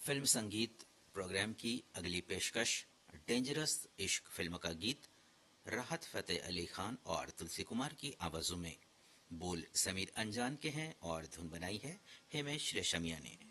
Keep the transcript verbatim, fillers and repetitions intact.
Film संगीत programme की अगली पेशकश डेंजरस इश्क फिल्म का गीत राहत फतेह अली खान और तुलसी कुमार की आवाजों में। बोल समीर अंजान के हैं और धुन बनाई है हिमेश रेशमिया ने।